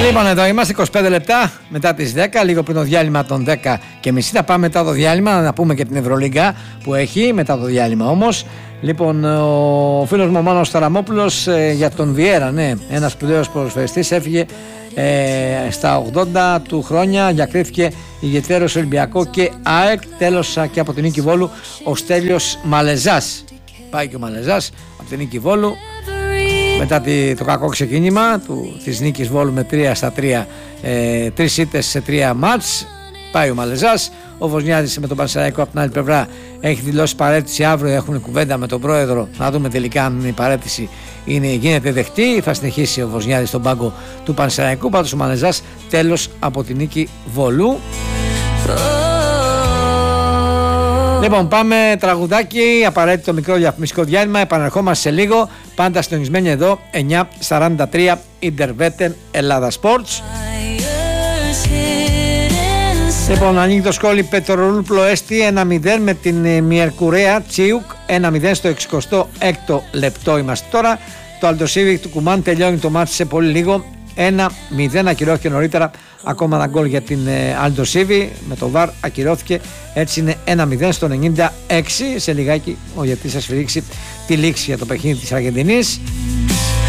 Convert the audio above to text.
Λοιπόν, εδώ είμαστε 25 λεπτά μετά τις 10, λίγο πριν το διάλειμμα των 10 και μισή. Θα πάμε μετά το διάλειμμα να πούμε και την Ευρωλίγκα που έχει μετά το διάλειμμα όμως. Λοιπόν, ο φίλος μου ο Μάνος Σταραμόπουλος για τον Βιέρα, ναι, ένας σπουδαίος ποδοσφαιριστής, έφυγε στα 80 του χρόνια, διακρίθηκε ηγετέρος Ολυμπιακό και ΑΕΚ. Τέλος και από την Νίκη Βόλου ο Στέλιος Μαλεζάς. Πάει και ο Μαλεζάς από την Νίκη Βόλου μετά το κακό ξεκίνημα της Νίκης Βόλου με 3-3, 3 ήττες σε 3 μάτς. Πάει ο Μαλεζάς. Ο Βοσνιάδης με τον Πανσεραϊκό από την άλλη πλευρά έχει δηλώσει παρέτηση. Αύριο έχουν κουβέντα με τον πρόεδρο να δούμε τελικά αν η παρέτηση γίνεται δεχτή. Θα συνεχίσει ο Βοσνιάδης στον πάγκο του Πανσεραϊκού. Πάντως ο Μαλεζάς τέλος από την Νίκη Βολού. Λοιπόν, πάμε τραγουδάκι, απαραίτητο μικρό διαφημιστικό διάλειμμα. Επαναρχόμαστε σε λίγο. Πάντα συντονισμένοι εδώ 9:43 Ιντερβέτεν Ελλάδα Sports. Λοιπόν, ανοίγει το σκόλι Πετρολούλ Πλοέστη 1-0 με την Μιερκουρέα Τσίουκ 1-0 στο 66ο λεπτό είμαστε τώρα. Το Αλτοσίβικ του Κουμάν τελειώνει το μάτι σε πολύ λίγο 1-0, ακυρώθηκε νωρίτερα ακόμα ένα γκολ για την Αλτοσίβι με το ΒΑΡ ακυρώθηκε, έτσι είναι 1-0 στο 96. Σε λιγάκι ο Γετής θα σφυρίξει τη λήξη για το παιχνίδι της Αργεντινής.